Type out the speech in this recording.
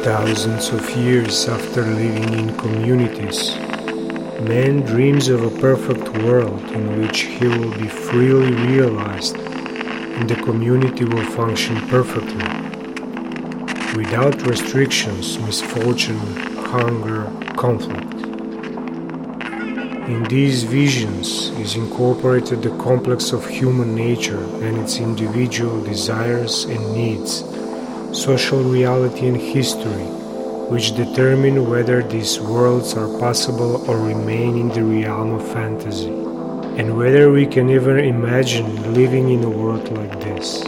Thousands of years after living in communities, man dreams of a perfect world in which he will be freely realized and the community will function perfectly, without restrictions, misfortune, hunger, conflict. In these visions is incorporated the complex of human nature and its individual desires and needs, social reality and history, which determine whether these worlds are possible or remain in the realm of fantasy, and whether we can ever imagine living in a world like this.